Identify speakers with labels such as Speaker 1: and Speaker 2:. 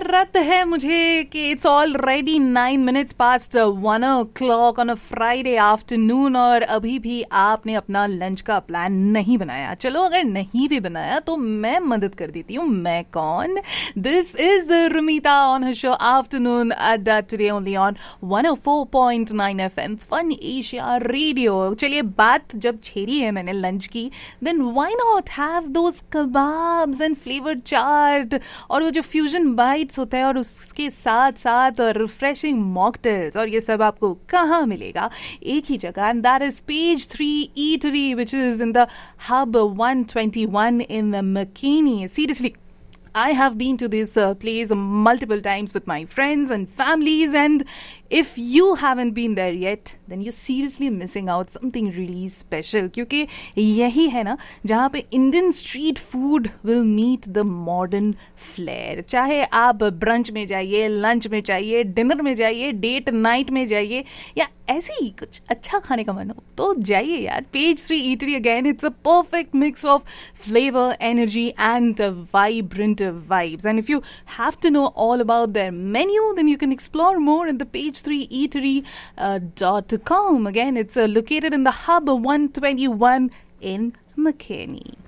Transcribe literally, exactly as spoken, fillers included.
Speaker 1: हरारत है मुझे कि it's already nine minutes past one O clock on a Friday afternoon और अभी भी आपने अपना लंच का प्लान नहीं बनाया. चलो अगर नहीं भी बनाया तो मैं मदद कर देती हूँ. मैं कौन? This is रुमीता on her show afternoon अड्डा today only on one O four point nine F M fun Asia radio. चलिए बात जब छेड़ी है मैंने लंच की, then why not have those kebabs and flavoured चाट और वो जो फ्यूजन बाइट्स होता है और उसके साथ साथ रिफ्रेशिंग मॉकटेल्स, और ये सब आपको कहाँ मिलेगा? एक ही जगह, and that is page three eatery which is in the hub one twenty one in McKinney. Seriously, I have been to this uh, place multiple times with my friends and families, and if you haven't been there yet, then you're seriously missing out something really special. क्योंकि यही है ना जहाँ पे Indian street food will meet the modern flair. चाहे आप brunch में जाइए, लंच में जाइए, डिनर में जाइए, डेट नाइट में जाइए, या ऐसे ही कुछ अच्छा खाने का मन हो तो जाइए यार. Page three eatery again, it's a perfect mix of flavor, energy, and uh, vibrant uh, vibes. And if you have to know all about their menu, then you can explore more in the page three eatery dot com. Again, it's uh, located in the hub one twenty-one in McKinney.